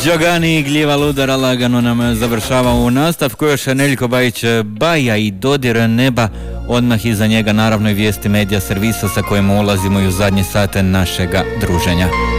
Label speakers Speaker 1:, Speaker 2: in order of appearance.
Speaker 1: Đogani i gljiva ludara lagano nam završava u nastavku. Još Neljko Bajić Baja i dodir neba. Odmah iza njega naravno i vijesti medija servisa sa kojima ulazimo i u zadnje sate našega druženja.